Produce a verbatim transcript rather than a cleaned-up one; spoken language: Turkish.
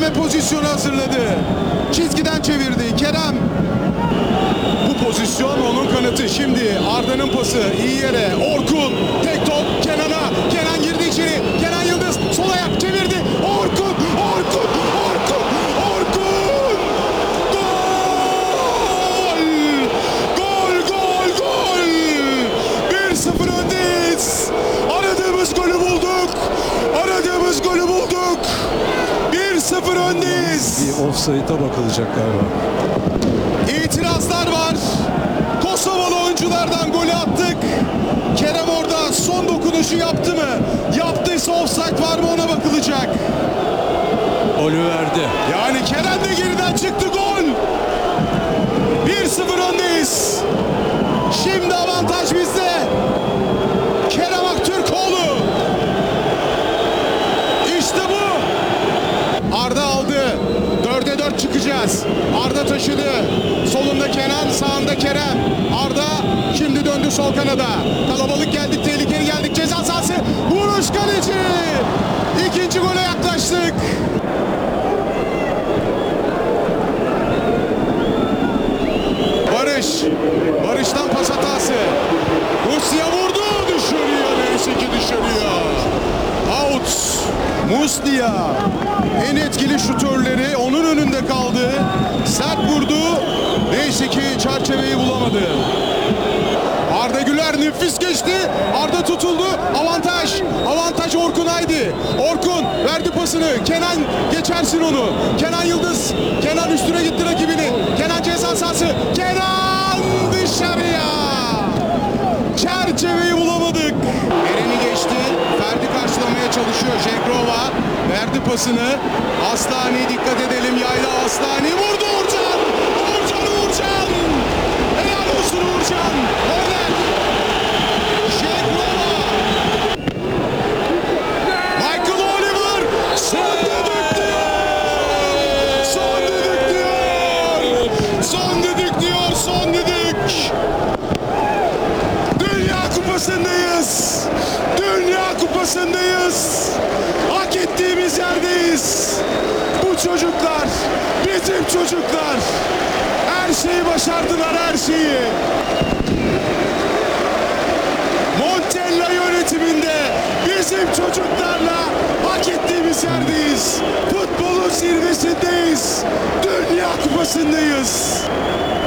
ve pozisyonu hazırladı. Çizgiden çevirdi Kerem. Bu pozisyon onun kanıtı. Şimdi Arda'nın pası iyi yere. Orkun tek top Kenan'a. Kenan girdi içeri. Kenan Yıldız sol ayak çevirdi. Orkun, Orkun, Orkun, Orkun! Gol! Gol, gol, gol! bir sıfır öndeyiz. Aradığımız golü bulduk. Aradığımız golü bulduk. bir sıfır öndeyiz. Bir offside'a bakılacak galiba. İtirazlar var. Kosovalı oyunculardan golü attık. Kerem orada son dokunuşu yaptı mı? Yaptıysa offside var mı ona bakılacak. Golü verdi. Yani Kerem de geriden çıktı, gol. bir sıfır öndeyiz. Şimdi avantaj bizde. Kerem Aktürkoğlu. İşte bu. Arda aldı. dörde dört çıkacağız. Arda taşıdı. Solunda Kenan, sağında Kerem. Arda şimdi döndü sol kanada. Kalabalık geldik, tehlikeli geldik. Ceza sahası. Vuruş kaleci. İkinci gole yaklaştık. Barış. Barış'tan pas hatası. Rusya vurdu. Dışarıya. Neyse ki dışarıya. Out. Muslia. En etkili şutörleri onun önünde kaldı. Sert vurdu. Neyse ki çerçeveyi bulamadı. Arda Güler nefis geçti. Arda tutuldu. Avantaj. Avantaj Orkun Haydi. Orkun verdi pasını. Kenan geçersin onu. Kenan Yıldız. Kenan üstüne gitti rakibini. Kenan ceza sahası. Kenan dışarıya. Çerçeveyi bulamadık. Eren'i geçti. Ferdi karşılamaya çalışıyor. Jegrova verdi pasını. Aslani dikkat edelim. Yayla Aslani vurdu. Uğurcan. Uğurcan Uğurcan. Helal olsun Uğurcan. Korner. Jegrova. Michael Oliver. Son düdük diyor. Son düdük diyor. Son düdük diyor. Son düdük. Dünya Kupası'ndayız. Dünya Kupası'ndayız. Hak ettiğimiz yerdeyiz. Bu çocuklar, bizim çocuklar. Her şeyi başardılar, her şeyi. Montella yönetiminde bizim çocuklarla hak ettiğimiz yerdeyiz. Futbolun zirvesindeyiz. Dünya Kupası'ndayız.